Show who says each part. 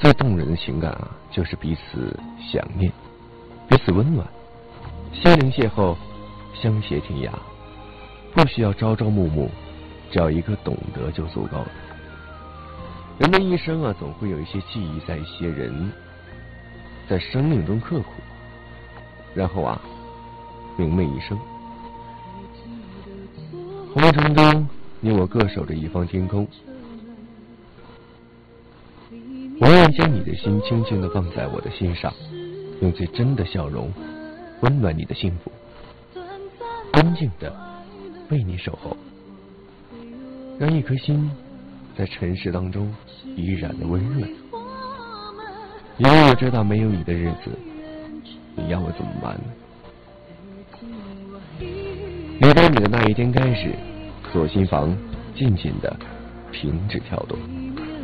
Speaker 1: 最动人的情感啊，就是彼此想念，彼此温暖，心灵邂逅，相携天涯。不需要朝朝暮暮，只要一个懂得就足够了。人的一生啊，总会有一些记忆在一些人在生命中刻苦，然后啊明媚一生。红尘中，你我各守着一方天空，我愿将你的心轻轻地放在我的心上，用最真的笑容温暖你的幸福，安静的为你守候，让一颗心在尘世当中依然的温润。因为我知道没有你的日子，你要我怎么办呢？每当你的那一天开始，锁心房静静的停止跳动。